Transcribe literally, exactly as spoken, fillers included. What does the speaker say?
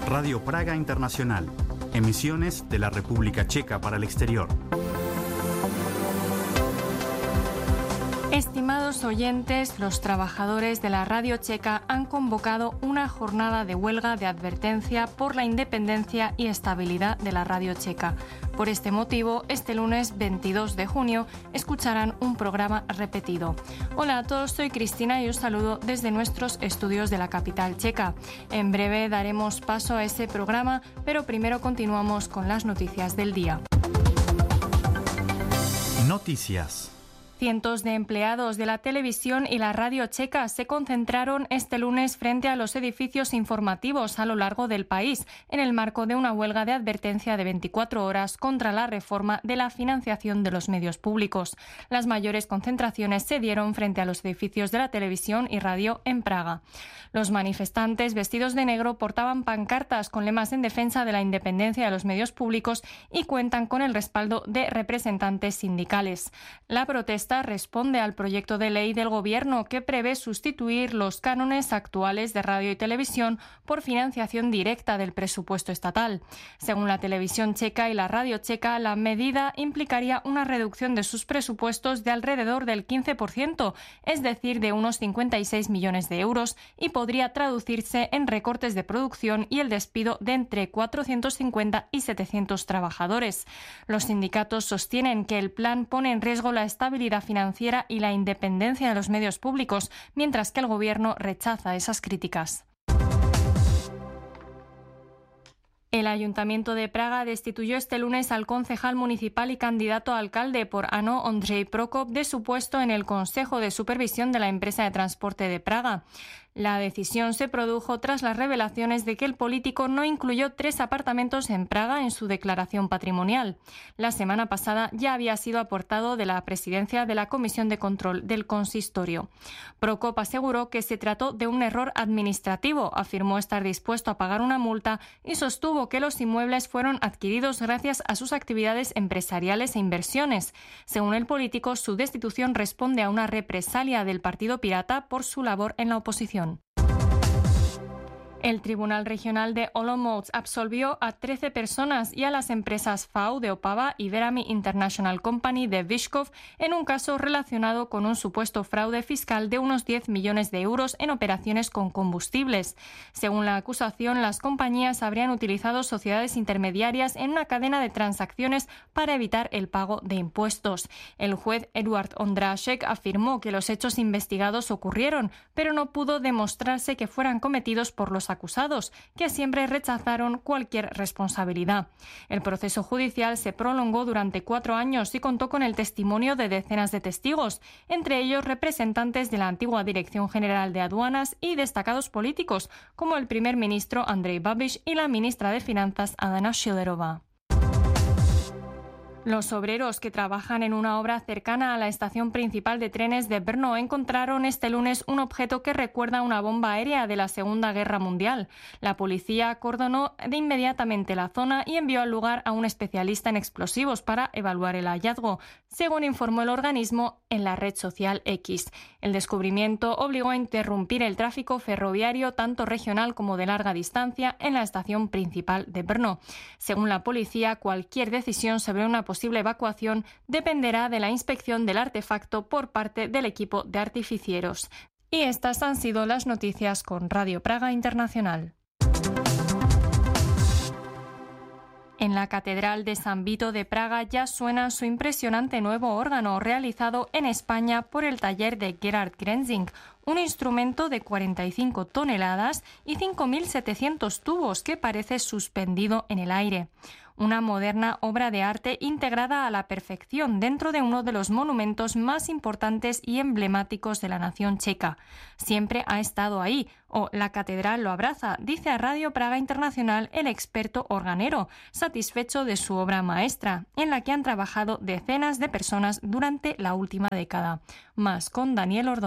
Radio Praga Internacional. Emisiones de la República Checa para el exterior. Estimados oyentes, los trabajadores de la radio checa han convocado una jornada de huelga de advertencia por la independencia y estabilidad de la radio checa. Por este motivo, este lunes veintidós de junio escucharán un programa repetido. Hola a todos, soy Cristina y os saludo desde nuestros estudios de la capital checa. En breve daremos paso a ese programa, pero primero continuamos con las noticias del día. Noticias. Cientos de empleados de la televisión y la radio checa se concentraron este lunes frente a los edificios informativos a lo largo del país, en el marco de una huelga de advertencia de veinticuatro horas contra la reforma de la financiación de los medios públicos. Las mayores concentraciones se dieron frente a los edificios de la televisión y radio en Praga. Los manifestantes vestidos de negro portaban pancartas con lemas en defensa de la independencia de los medios públicos y cuentan con el respaldo de representantes sindicales. La protesta responde al proyecto de ley del Gobierno que prevé sustituir los cánones actuales de radio y televisión por financiación directa del presupuesto estatal. Según la televisión checa y la radio checa, la medida implicaría una reducción de sus presupuestos de alrededor del quince por ciento, es decir, de unos cincuenta y seis millones de euros, y podría traducirse en recortes de producción y el despido de entre cuatrocientos cincuenta y setecientos trabajadores. Los sindicatos sostienen que el plan pone en riesgo la estabilidad financiera y la independencia de los medios públicos, mientras que el Gobierno rechaza esas críticas. El Ayuntamiento de Praga destituyó este lunes al concejal municipal y candidato a alcalde por ANO, Ondřej Prokop, de su puesto en el Consejo de Supervisión de la empresa de transporte de Praga. La decisión se produjo tras las revelaciones de que el político no incluyó tres apartamentos en Praga en su declaración patrimonial. La semana pasada ya había sido aportado de la presidencia de la Comisión de Control del Consistorio. Prokop aseguró que se trató de un error administrativo, afirmó estar dispuesto a pagar una multa y sostuvo que los inmuebles fueron adquiridos gracias a sus actividades empresariales e inversiones. Según el político, su destitución responde a una represalia del Partido Pirata por su labor en la oposición. El Tribunal Regional de Olomouc absolvió a trece personas y a las empresas F A U de Opava y Verami International Company de Vyshkov en un caso relacionado con un supuesto fraude fiscal de unos diez millones de euros en operaciones con combustibles. Según la acusación, las compañías habrían utilizado sociedades intermediarias en una cadena de transacciones para evitar el pago de impuestos. El juez Eduard Ondrašek afirmó que los hechos investigados ocurrieron, pero no pudo demostrarse que fueran cometidos por los acusados, que siempre rechazaron cualquier responsabilidad. El proceso judicial se prolongó durante cuatro años y contó con el testimonio de decenas de testigos, entre ellos representantes de la antigua Dirección General de Aduanas y destacados políticos, como el primer ministro Andrej Babiš y la ministra de Finanzas Alena Schillerova. Los obreros que trabajan en una obra cercana a la estación principal de trenes de Brno encontraron este lunes un objeto que recuerda a una bomba aérea de la Segunda Guerra Mundial. La policía acordonó de inmediatamente la zona y envió al lugar a un especialista en explosivos para evaluar el hallazgo, según informó el organismo en la red social X. El descubrimiento obligó a interrumpir el tráfico ferroviario tanto regional como de larga distancia en la estación principal de Brno. Según la policía, cualquier decisión sobre una posible evacuación dependerá de la inspección del artefacto por parte del equipo de artificieros. Y estas han sido las noticias con Radio Praga Internacional. En la Catedral de San Vito de Praga ya suena su impresionante nuevo órgano realizado en España por el taller de Gerhard Grenzing, un instrumento de cuarenta y cinco toneladas y cinco mil setecientos tubos que parece suspendido en el aire. Una moderna obra de arte integrada a la perfección dentro de uno de los monumentos más importantes y emblemáticos de la nación checa. Siempre ha estado ahí, o la catedral lo abraza, dice a Radio Praga Internacional el experto organero, satisfecho de su obra maestra, en la que han trabajado decenas de personas durante la última década. Más con Daniel Ordóñez.